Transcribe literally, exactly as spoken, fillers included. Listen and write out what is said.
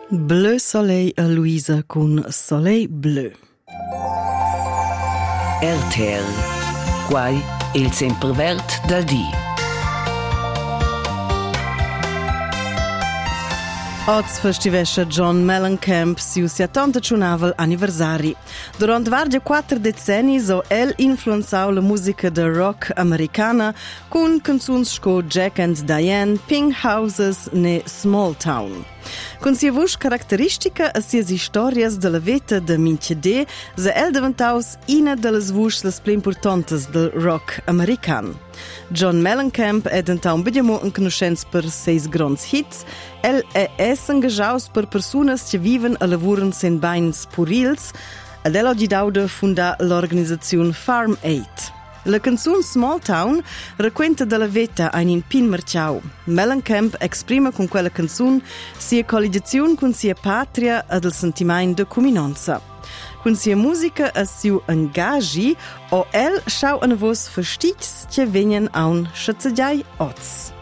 Bleu Soleil a Luisa con Soleil Bleu. R T L. Quai il semprevert dal dì. Oggi festivesce John Mellencamp siu settantacinque anniversari. Durant varge quattro decenni so el influenzau la musica de rock americana con canzuns sco Jack and Diane, Pink Houses ne Small Town. Con sia voce caratteristica e sia storias de la vita de Minchedè, se el diventaus una de las voces più importantes del rock american. John Mellencamp è dentau un bediamo in conoscenza per seis grands hits. El è es engajaus per personas che viven e lavuran sen bains purils, ed el oggi dauda funda l'organizzazione Farm Aid. La canzone Small Town racconta della vita a un pin marciau. Mellencamp esprime con quella canzone sia colligazione con sia patria ed il sentimento di comunanza. Con sia musica e suo engaggi, o el schau an vos verstits che venien aun schazzagiai oz.